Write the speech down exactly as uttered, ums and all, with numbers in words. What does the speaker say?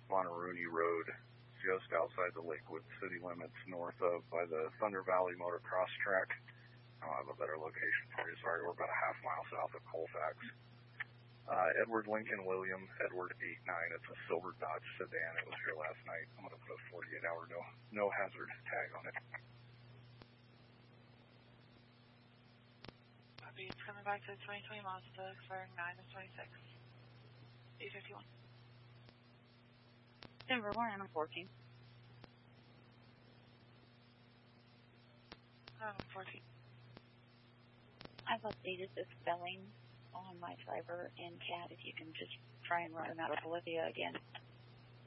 Monterooney Road, just outside the Lakewood city limits, north of by the Thunder Valley Motocross track. I don't have a better location for you. Sorry, we're about a half mile south of Colfax. Uh, Edward Lincoln William, Edward eight nine. It's a silver Dodge sedan. It was here last night. I'm going to put a forty-eight hour no, no hazard tag on it. Copy. It's coming back to the twenty twenty Mazda, expiring nine of twenty-six. eight fifty-one. Denver, one and fourteen. Um, fourteen. I've updated the spelling on my driver and cat. If you can just try and run them out of Olivia again.